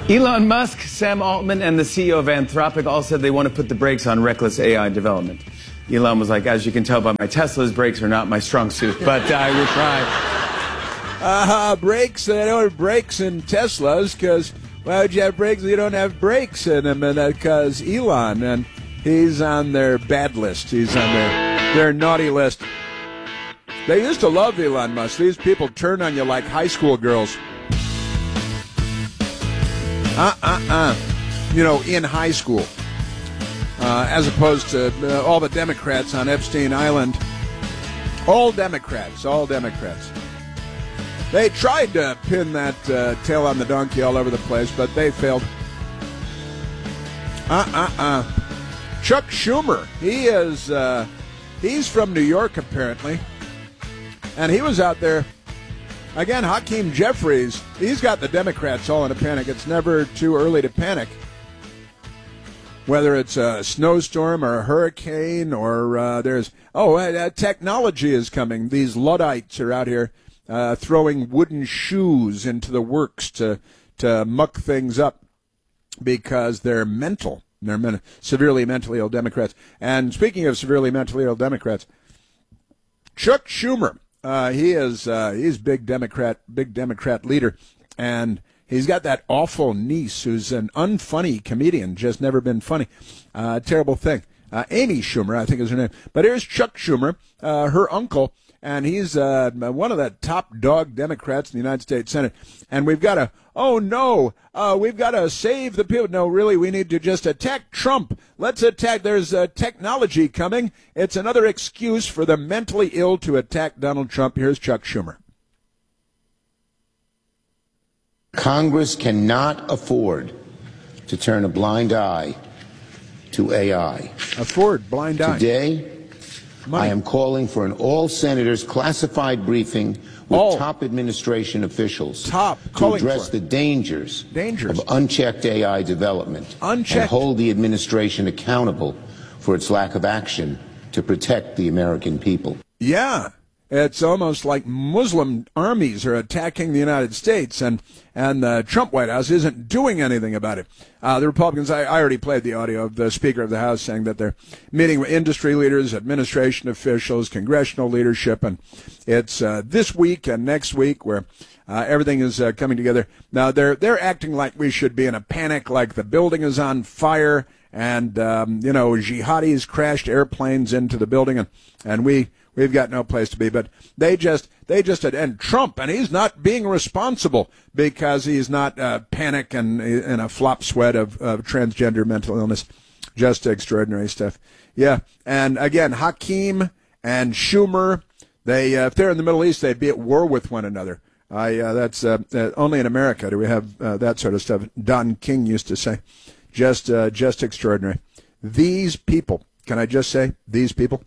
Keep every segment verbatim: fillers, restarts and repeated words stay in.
Elon Musk, Sam Altman, and the C E O of Anthropic all said they want to put the brakes on reckless A I development. Elon was like, as you can tell by my Tesla's, brakes are not my strong suit, but I will try. Uh, brakes, they don't have brakes in Teslas, because why would you have brakes if you don't have brakes in them? And because Elon, and he's on their bad list. He's on their, their naughty list. They used to love Elon Musk. These people turn on you like high school girls. Uh-uh-uh. You know, in high school. Uh, as opposed to uh, all the Democrats on Epstein Island. All Democrats, all Democrats. They tried to pin that uh, tail on the donkey all over the place, but they failed. Uh-uh-uh. Chuck Schumer, he is, uh, he's from New York, apparently. And he was out there. Again, Hakeem Jeffries, he's got the Democrats all in a panic. It's never too early to panic. Whether it's a snowstorm or a hurricane or uh, there's, oh, uh, technology is coming. These Luddites are out here uh, throwing wooden shoes into the works to, to muck things up because they're mental. They're men- severely mentally ill Democrats. And speaking of severely mentally ill Democrats, Chuck Schumer, Uh, he is uh, he's big Democrat, big Democrat leader, and he's got that awful niece who's an unfunny comedian, just never been funny. Uh, terrible thing. Uh, Amy Schumer, I think is her name. But here's Chuck Schumer, uh, her uncle, and he's uh, one of the top dog Democrats in the United States Senate. And we've got to, oh no, uh, we've got to save the people. No, really, we need to just attack Trump. Let's attack. There's uh, technology coming. It's another excuse for the mentally ill to attack Donald Trump. Here's Chuck Schumer. Congress cannot afford to turn a blind eye to A I. Afford, blind eye. Today, Money. I am calling for an all-senators classified briefing with all. top administration officials top. to address the dangers, dangers of unchecked A I development unchecked. and hold the administration accountable for its lack of action to protect the American people. Yeah. It's almost like Muslim armies are attacking the United States, and and the Trump White House isn't doing anything about it. Uh, the Republicans, I, I already played the audio of the Speaker of the House saying that they're meeting with industry leaders, administration officials, congressional leadership, and it's uh, this week and next week where uh, everything is uh, coming together. Now, they're they're acting like we should be in a panic, like the building is on fire, and, um, you know, jihadis crashed airplanes into the building, and, and we... We've got no place to be, but they just, they just, and Trump, and he's not being responsible because he's not uh, panic and in a flop sweat of, of transgender mental illness. Just extraordinary stuff. Yeah, and again, Hakeem and Schumer, they, uh, if they're in the Middle East, they'd be at war with one another. I, uh, that's uh, uh, only in America do we have uh, that sort of stuff. Don King used to say, just, uh, just extraordinary. These people, can I just say, these people?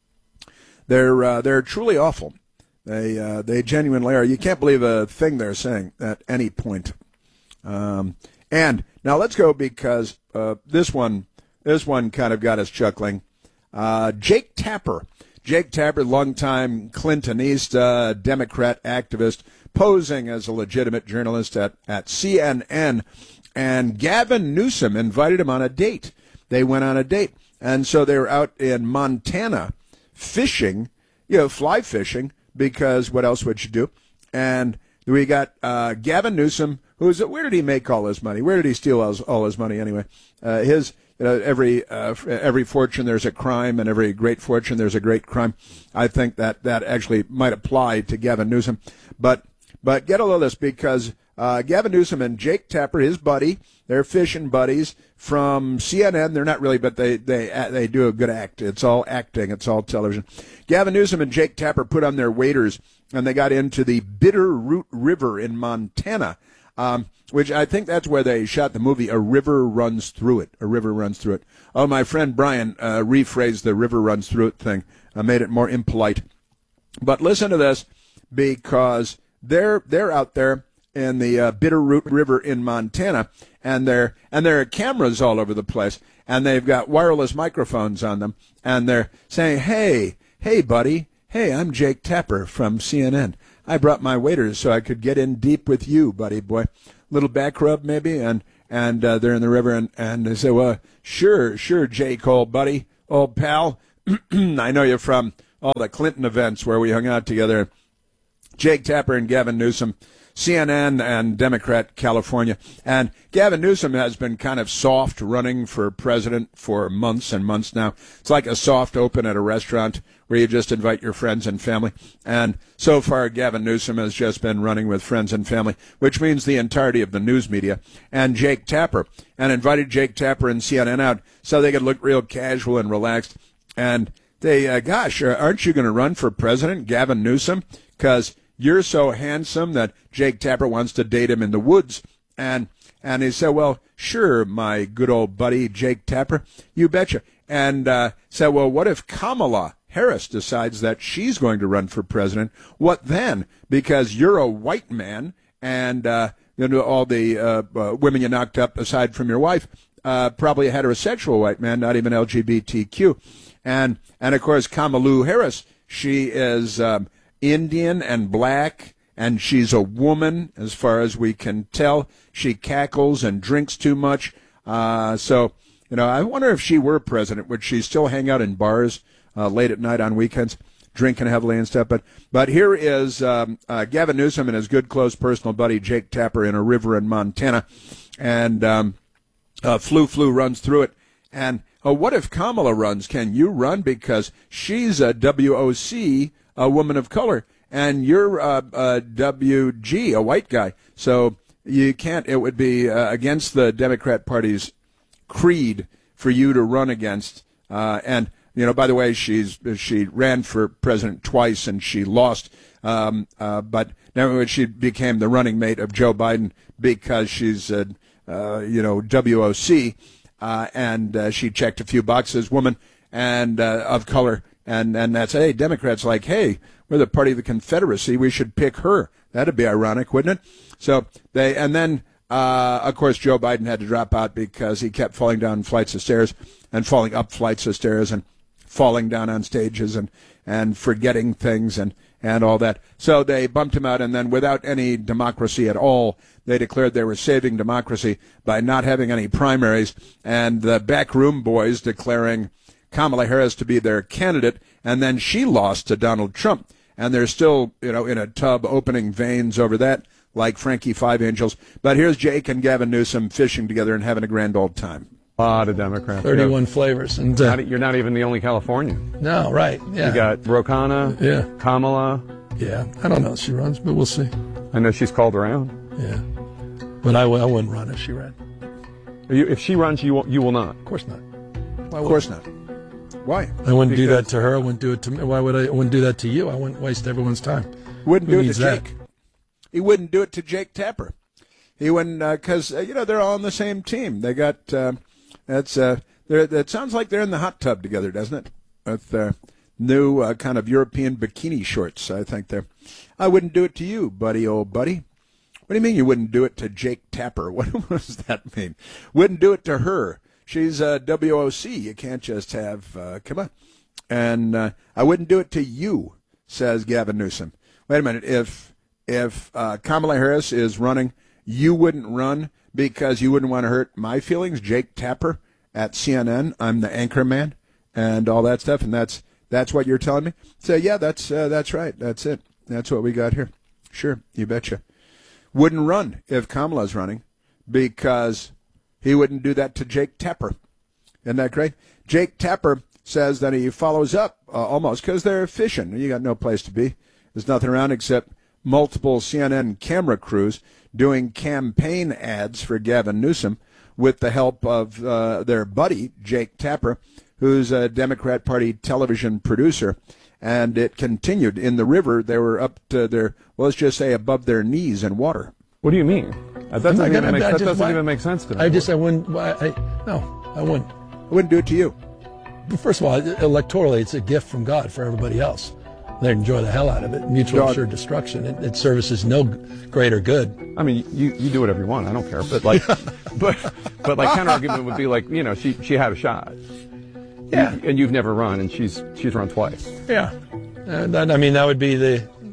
They're uh, they're truly awful. They uh, they genuinely are. You can't believe a thing they're saying at any point. Um, and now let's go because uh, this one this one kind of got us chuckling. Uh, Jake Tapper, Jake Tapper, longtime Clintonista, Democrat activist, posing as a legitimate journalist at at C N N, and Gavin Newsom invited him on a date. They went on a date, and so they were out in Montana. Fishing, you know, fly fishing, because what else would you do? And we got uh, Gavin Newsom, who's, where did he make all his money? Where did he steal all his, all his money anyway? Uh, his, you know, every, uh, every fortune there's a crime, and every great fortune there's a great crime. I think that that actually might apply to Gavin Newsom. But, but get a load of this, because uh, Gavin Newsom and Jake Tapper, his buddy, they're fishing buddies from C N N. They're not really, but they they they do a good act. It's all acting. It's all television. Gavin Newsom and Jake Tapper put on their waders, and they got into the Bitterroot River in Montana, um, which I think that's where they shot the movie A River Runs Through It. A River Runs Through It. Oh, my friend Brian uh, rephrased the River Runs Through It thing. I made it more impolite. But listen to this, because they're they're out there in the uh, Bitterroot River in Montana, and there and there are cameras all over the place, and they've got wireless microphones on them, and they're saying, "Hey, hey, buddy, hey, I'm Jake Tapper from C N N. I brought my waders so I could get in deep with you, buddy boy. little back rub maybe, and and uh, they're in the river, and, and they say, well, sure, sure, Jake, old buddy, old pal, I know you from all the Clinton events where we hung out together. Jake Tapper and Gavin Newsom, C N N and Democrat California. And Gavin Newsom has been kind of soft running for president for months and months now. It's like a soft open at a restaurant where you just invite your friends and family. And so far, Gavin Newsom has just been running with friends and family, which means the entirety of the news media, and Jake Tapper, and invited Jake Tapper and C N N out so they could look real casual and relaxed. And they, uh, gosh, aren't you going to run for president, Gavin Newsom? Because you're so handsome that Jake Tapper wants to date him in the woods. And and he said, well, sure, my good old buddy Jake Tapper, you betcha. And uh, said, well, what if Kamala Harris decides that she's going to run for president? What then? Because you're a white man, and uh, you know, all the uh, uh, women you knocked up, aside from your wife, uh, probably a heterosexual white man, not even L G B T Q. And, and of course, Kamala Harris, she is um, Indian and black, and she's a woman, as far as we can tell. She cackles and drinks too much. Uh, so, you know, I wonder if she were president, would she still hang out in bars uh, late at night on weekends, drinking heavily and stuff? But but here is um, uh, Gavin Newsom and his good, close personal buddy Jake Tapper in a river in Montana, and um, uh, Flu Flu runs through it. And uh, what if Kamala runs? Can you run? Because she's a W O C, a woman of color, and you're uh, a W G, a white guy. So you can't. It would be uh, against the Democrat Party's creed for you to run against. Uh, and you know, by the way, she's she ran for president twice and she lost. Um, uh, but never she became the running mate of Joe Biden because she's uh, uh, you know W O C, uh, and uh, she checked a few boxes, woman and uh, of color. And and that's, hey, Democrats like, hey, we're the party of the Confederacy. We should pick her. That'd be ironic, wouldn't it? So they, and then, uh, of course, Joe Biden had to drop out because he kept falling down flights of stairs and falling up flights of stairs and falling down on stages and, and forgetting things and, and all that. So they bumped him out, and then without any democracy at all, they declared they were saving democracy by not having any primaries, and the backroom boys declaring Kamala Harris to be their candidate, and then she lost to Donald Trump. And they're still, you know, in a tub opening veins over that, like Frankie Five Angels. But here's Jake and Gavin Newsom fishing together and having a grand old time. A lot of Democrats. thirty-one flavors. And uh, not, you're not even the only Californian. No, right. Yeah. You got Ro Khanna, yeah. Kamala. Yeah. I don't know if she runs, but we'll see. I know she's called around. Yeah. But I, I wouldn't run if she ran. You, if she runs, you will, you will not. Of course not. Why of course not. Why? I wouldn't because do that to her. I wouldn't do it to me. Why would I? I wouldn't do that to you. I wouldn't waste everyone's time. Wouldn't Who do it to needs that? Jake. He wouldn't do it to Jake Tapper. He wouldn't, because, uh, uh, you know, they're all on the same team. They got, uh, that's, uh, it sounds like they're in the hot tub together, doesn't it? With uh, new uh, kind of European bikini shorts, I think they're. I wouldn't do it to you, buddy, old buddy. What do you mean you wouldn't do it to Jake Tapper? What, what does that mean? Wouldn't do it to her. She's a W O C. You can't just have, uh, come on. And uh, I wouldn't do it to you, says Gavin Newsom. Wait a minute. If if uh, Kamala Harris is running, you wouldn't run because you wouldn't want to hurt my feelings, Jake Tapper at C N N. I'm the anchor man and all that stuff, and that's that's what you're telling me. So yeah, that's uh, that's right. That's it. That's what we got here. Sure, you betcha. Wouldn't run if Kamala's running because he wouldn't do that to Jake Tapper. Isn't that great? Jake Tapper says that he follows up uh, almost because they're fishing. You got no place to be. There's nothing around except multiple C N N camera crews doing campaign ads for Gavin Newsom with the help of uh, their buddy, Jake Tapper, who's a Democrat Party television producer. And it continued. In the river, they were up to their, well, let's just say above their knees in water. What do you mean? That doesn't, even, gonna, make, that just, doesn't why, even make sense to me. I just, I wouldn't, I, I, no, I wouldn't. I wouldn't do it to you. But first of all, electorally, it's a gift from God for everybody else. They enjoy the hell out of it. Mutual God. assured destruction. It, it services no greater good. I mean, you, you do whatever you want. I don't care. But like, but but like counter argument would be like, you know, she she had a shot. Yeah. And, and you've never run, and she's she's run twice. Yeah. And that, I mean, that would be the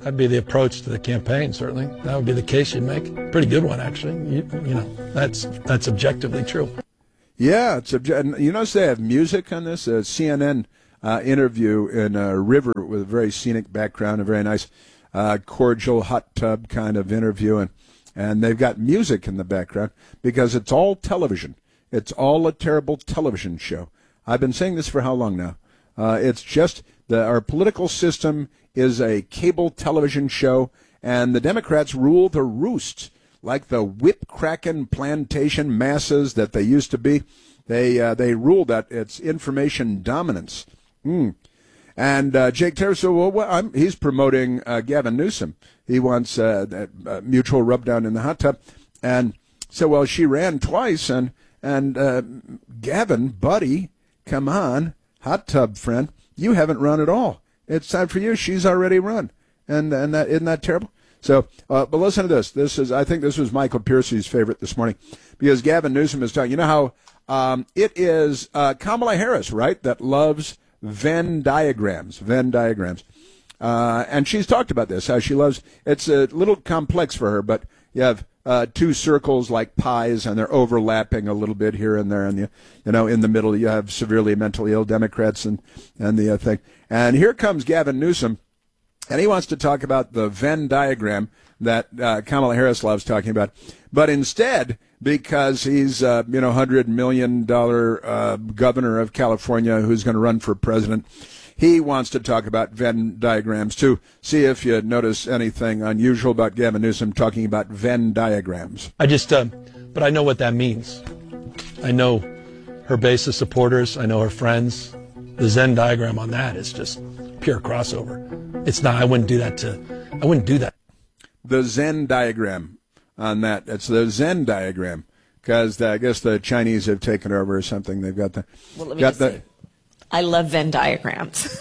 That'd be the approach to the campaign, certainly. That would be the case you'd make. Pretty good one, actually. You, you know, that's that's objectively true. Yeah, it's obje- you notice they have music on this uh, C N N uh, interview in a river with a very scenic background, a very nice, uh, cordial hot tub kind of interview, and and they've got music in the background because it's all television. It's all a terrible television show. I've been saying this for how long now? Uh, it's just the our political system is a cable television show, and the Democrats rule the roost like the whip-cracking plantation masses that they used to be. They uh, they rule that. It's information dominance. Mm. And uh, Jake Terry said, well, well I'm, he's promoting uh, Gavin Newsom. He wants uh, that uh, mutual rub-down in the hot tub. And so, well, she ran twice, and, and uh, Gavin, buddy, come on, hot tub friend, you haven't run at all. It's time for you. She's already run. And and that isn't that terrible? So, uh, but listen to this. This is, I think this was Michael Piercy's favorite this morning, because Gavin Newsom is talking. You know how um, it is uh, Kamala Harris, right, that loves Venn diagrams, Venn diagrams. Uh, and she's talked about this, how she loves, it's a little complex for her, but you have uh, two circles like pies, and they're overlapping a little bit here and there, and you, you know, in the middle you have severely mentally ill Democrats and, and the uh, thing. And here comes Gavin Newsom, and he wants to talk about the Venn diagram that uh, Kamala Harris loves talking about. But instead, because he's, uh, you know, one hundred million dollars uh, governor of California who's going to run for president, he wants to talk about Venn diagrams, too. See if you notice anything unusual about Gavin Newsom talking about Venn diagrams. I just, uh, but I know what that means. I know her base of supporters. I know her friends. The Venn diagram on that is just pure crossover. It's not, I wouldn't do that to, I wouldn't do that. The Venn diagram on that. It's the Venn diagram, because I guess the Chinese have taken over or something. They've got the. Well, let me got just the, say, I love Venn diagrams.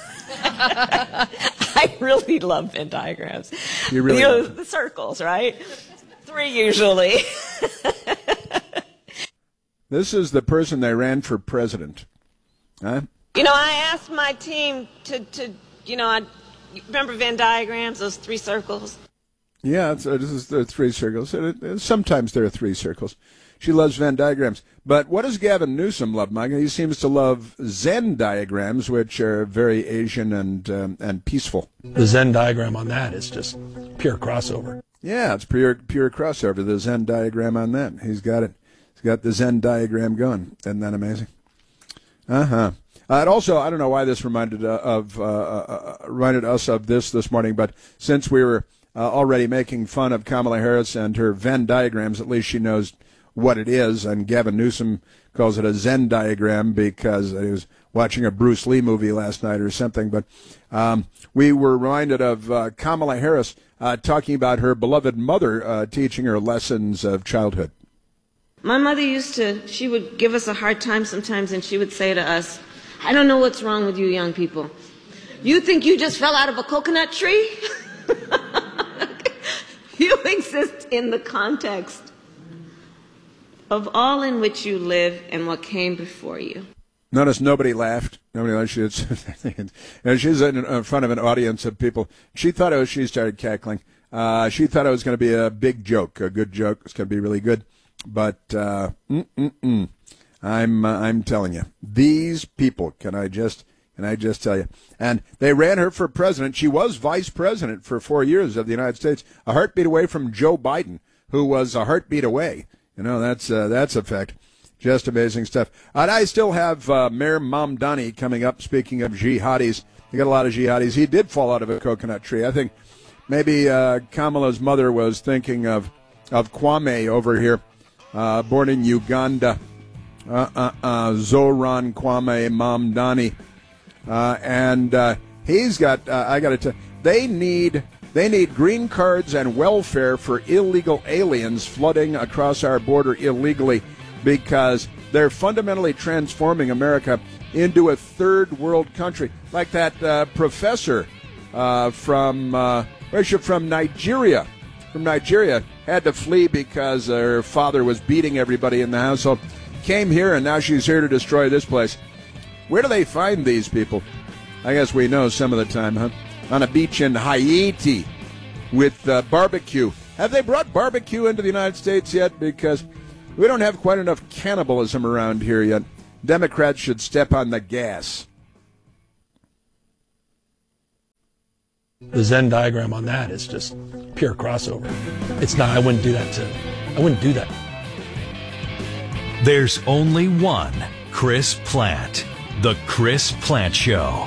I really love Venn diagrams. You really you know, love the circles, right? Three usually. This is the person they ran for president. Huh? You know, I asked my team to, to you know, I remember Venn diagrams, those three circles? Yeah, it's, uh, this is the three circles. It, it, sometimes there are three circles. She loves Venn diagrams. But what does Gavin Newsom love, Mike? He seems to love Zen diagrams, which are very Asian and um, and peaceful. The Venn diagram on that is just pure crossover. Yeah, it's pure pure crossover. The Zen diagram on that. He's got it. He's got the Zen diagram going. Isn't that amazing? Uh-huh. Uh, and also, I don't know why this reminded uh, of uh, uh, reminded us of this this morning, but since we were uh, already making fun of Kamala Harris and her Venn diagrams, at least she knows what it is, and Gavin Newsom calls it a Zen diagram because he was watching a Bruce Lee movie last night or something. But um, we were reminded of uh, Kamala Harris uh, talking about her beloved mother uh, teaching her lessons of childhood. My mother used to, she would give us a hard time sometimes, and she would say to us, I don't know what's wrong with you young people. You think you just fell out of a coconut tree? You exist in the context of all in which you live and what came before you. Notice nobody laughed. Nobody laughed. She was, and she's in front of an audience of people. She thought it was, she started cackling. Uh, she thought it was going to be a big joke, a good joke. It's going to be really good. But uh, mm-mm-mm. I'm uh, I'm telling you, these people, can I just can I just tell you? And they ran her for president. She was vice president for four years of the United States, a heartbeat away from Joe Biden, who was a heartbeat away. You know, that's uh, that's a fact. Just amazing stuff. And I still have uh, Mayor Mamdani coming up. Speaking of jihadis, you got a lot of jihadis. He did fall out of a coconut tree. I think maybe uh, Kamala's mother was thinking of of Kwame over here, uh, born in Uganda. Uh, uh, uh, Zoran Kwame Mamdani, uh, and uh, he's got. Uh, I got to tell. They need. They need green cards and welfare for illegal aliens flooding across our border illegally, because they're fundamentally transforming America into a third world country, like that uh, professor uh, from uh, where's she from Nigeria. From Nigeria had to flee because her father was beating everybody in the household. Came here, and now she's here to destroy this place. Where do they find these people? I guess we know some of the time, huh? On a beach in Haiti. with uh, barbecue. Have they brought barbecue into the United States yet? Because we don't have quite enough cannibalism around here yet. Democrats should step on the gas. The Venn diagram on that is just pure crossover. It's not, I wouldn't do that to, I wouldn't do that. There's only one Chris Plante. The Chris Plante Show.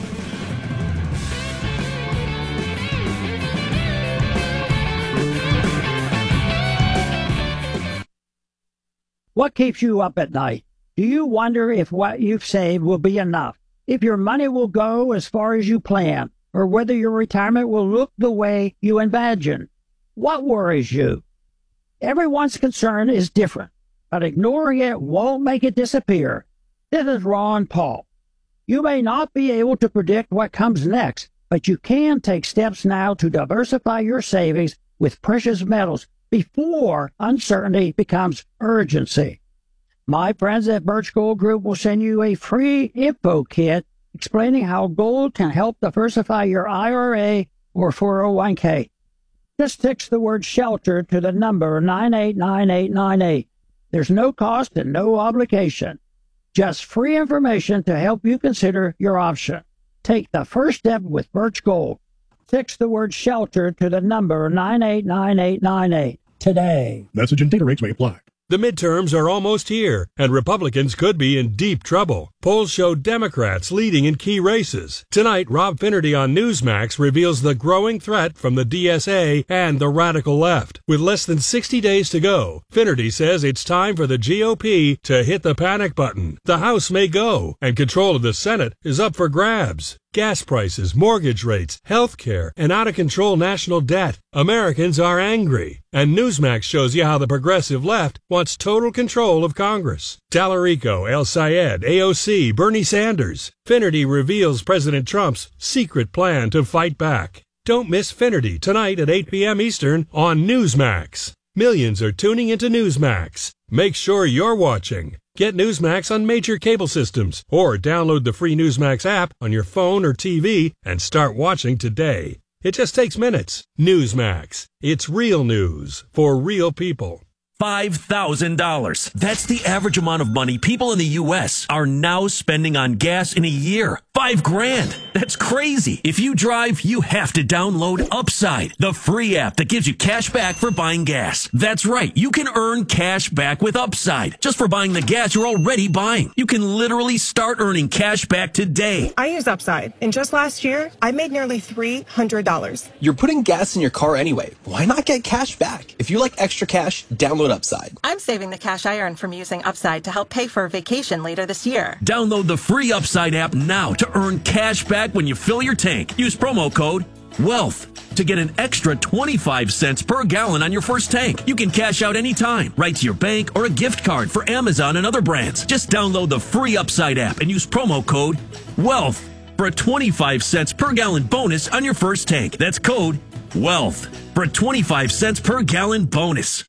What keeps you up at night? Do you wonder if what you've saved will be enough? If your money will go as far as you plan? Or whether your retirement will look the way you imagine? What worries you? Everyone's concern is different, but ignoring it won't make it disappear. This is Ron Paul. You may not be able to predict what comes next, but you can take steps now to diversify your savings with precious metals before uncertainty becomes urgency. My friends at Birch Gold Group will send you a free info kit explaining how gold can help diversify your I R A or four oh one k. Just text the word SHELTER to the number nine eight nine eight nine eight. There's no cost and no obligation. Just free information to help you consider your option. Take the first step with Birch Gold. Text the word SHELTER to the number nine eight nine eight nine eight today. Message and data rates may apply. The midterms are almost here, and Republicans could be in deep trouble. Polls show Democrats leading in key races. Tonight, Rob Finnerty on Newsmax reveals the growing threat from the D S A and the radical left. With less than sixty days to go, Finnerty says it's time for the G O P to hit the panic button. The House may go, and control of the Senate is up for grabs. Gas prices, mortgage rates, health care, and out-of-control national debt. Americans are angry. And Newsmax shows you how the progressive left wants total control of Congress. Tallarico, El Sayed, A O C, Bernie Sanders. Finnerty reveals President Trump's secret plan to fight back. Don't miss Finnerty tonight at eight p.m. Eastern on Newsmax. Millions are tuning into Newsmax. Make sure you're watching. Get Newsmax on major cable systems or download the free Newsmax app on your phone or T V and start watching today. It just takes minutes. Newsmax. It's real news for real people. five thousand dollars. That's the average amount of money people in the U S are now spending on gas in a year. Five grand. That's crazy. If you drive, you have to download Upside, the free app that gives you cash back for buying gas. That's right. You can earn cash back with Upside just for buying the gas you're already buying. You can literally start earning cash back today. I use Upside, and just last year, I made nearly three hundred dollars. You're putting gas in your car anyway. Why not get cash back? If you like extra cash, download Upside. I'm saving the cash I earn from using Upside to help pay for a vacation later this year. Download the free Upside app now to earn cash back when you fill your tank. Use promo code WEALTH to get an extra twenty-five cents per gallon on your first tank. You can cash out anytime, right to your bank or a gift card for Amazon and other brands. Just download the free Upside app and use promo code WEALTH for a twenty-five cents per gallon bonus on your first tank. That's code WEALTH for a twenty-five cents per gallon bonus.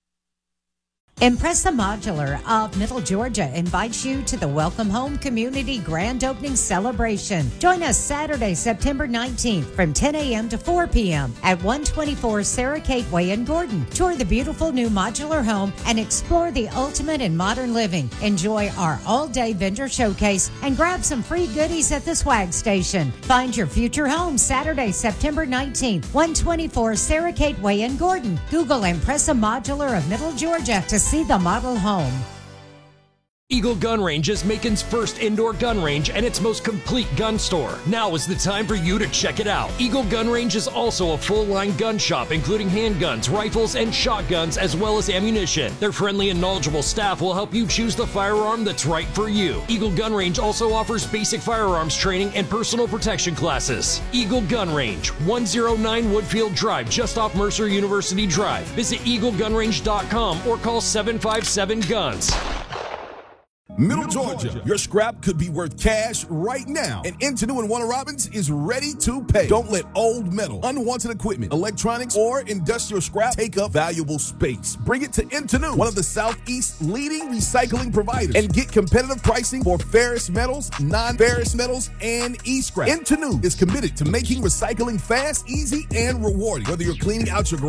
Impressa Modular of Middle Georgia invites you to the Welcome Home Community Grand Opening Celebration. Join us Saturday, September nineteenth from ten a.m. to four p.m. at one twenty-four Sarah Kate Way in Gordon. Tour the beautiful new modular home and explore the ultimate in modern living. Enjoy our all-day vendor showcase and grab some free goodies at the swag station. Find your future home Saturday, September nineteenth, one twenty-four Sarah Kate Way in Gordon. Google Impressa Modular of Middle Georgia to see the model home. Eagle Gun Range is Macon's first indoor gun range and its most complete gun store. Now is the time for you to check it out. Eagle Gun Range is also a full-line gun shop, including handguns, rifles, and shotguns, as well as ammunition. Their friendly and knowledgeable staff will help you choose the firearm that's right for you. Eagle Gun Range also offers basic firearms training and personal protection classes. Eagle Gun Range, one oh nine Woodfield Drive, just off Mercer University Drive. Visit eagle gun range dot com or call seven five seven guns. Middle Georgia, your scrap could be worth cash right now, and Intenu and Warner Robins is ready to pay. Don't let old metal, unwanted equipment, electronics, or industrial scrap take up valuable space. Bring it to Intenu, one of the Southeast's leading recycling providers, and get competitive pricing for ferrous metals, non-ferrous metals, and e-scrap. Intenu is committed to making recycling fast, easy, and rewarding. Whether you're cleaning out your garage